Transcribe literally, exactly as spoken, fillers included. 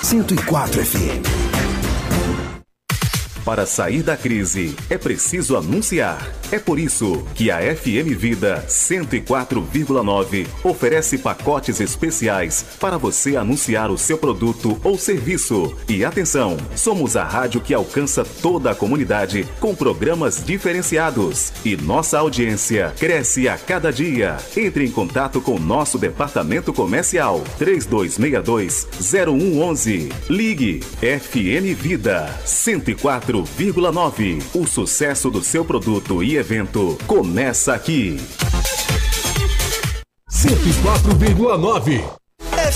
cento e quatro F M. Para sair da crise, é preciso anunciar. É por isso que a F M Vida cento e quatro vírgula nove oferece pacotes especiais para você anunciar o seu produto ou serviço. E atenção, somos a rádio que alcança toda a comunidade com programas diferenciados. E nossa audiência cresce a cada dia. Entre em contato com nosso departamento comercial três dois seis dois, zero um um um. Ligue F M Vida cento e quatro vírgula nove. O sucesso do seu produto e evento começa aqui. cento e quatro vírgula nove.